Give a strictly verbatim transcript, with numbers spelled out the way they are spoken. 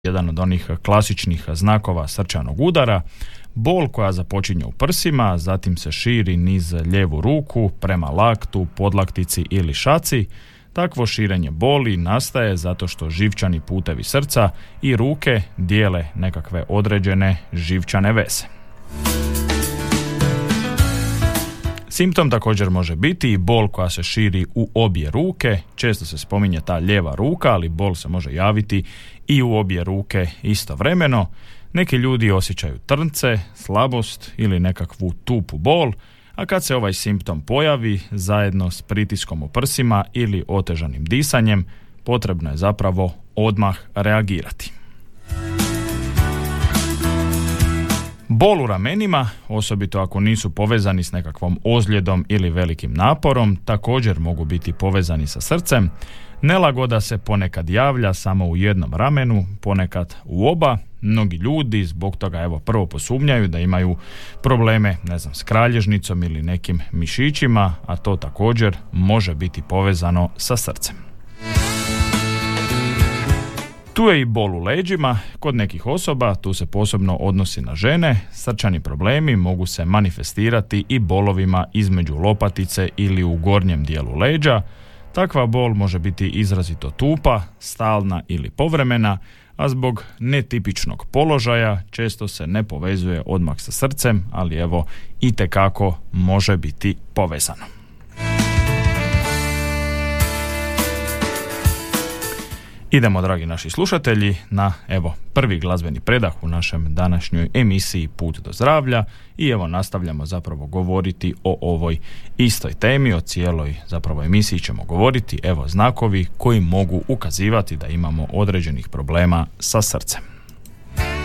jedan od onih klasičnih znakova srčanog udara, bol koja započinje u prsima, zatim se širi niz lijevu ruku prema laktu, podlaktici ili šaci. Takvo širenje boli nastaje zato što živčani putevi srca i ruke dijele nekakve određene živčane veze. Simptom također može biti i bol koja se širi u obje ruke. Često se spominje ta lijeva ruka, ali bol se može javiti i u obje ruke istovremeno. Neki ljudi osjećaju trnce, slabost ili nekakvu tupu bol, a kad se ovaj simptom pojavi zajedno s pritiskom u prsima ili otežanim disanjem, potrebno je zapravo odmah reagirati. Bol u ramenima, osobito ako nisu povezani s nekakvom ozljedom ili velikim naporom, također mogu biti povezani sa srcem. Nelagoda se ponekad javlja samo u jednom ramenu, ponekad u oba. Mnogi ljudi zbog toga evo prvo posumnjaju da imaju probleme, ne znam, s kralježnicom ili nekim mišićima, a to također može biti povezano sa srcem. Tu je i bol u leđima. Kod nekih osoba, tu se posebno odnosi na žene, srčani problemi mogu se manifestirati i bolovima između lopatice ili u gornjem dijelu leđa. Takva bol može biti izrazito tupa, stalna ili povremena, a zbog netipičnog položaja često se ne povezuje odmah sa srcem, ali evo itekako može biti povezano. Idemo, dragi naši slušatelji, na evo prvi glazbeni predah u našem današnjoj emisiji Put do zdravlja i evo nastavljamo zapravo govoriti o ovoj istoj temi, o cijeloj zapravo emisiji ćemo govoriti, evo znakovi koji mogu ukazivati da imamo određenih problema sa srcem.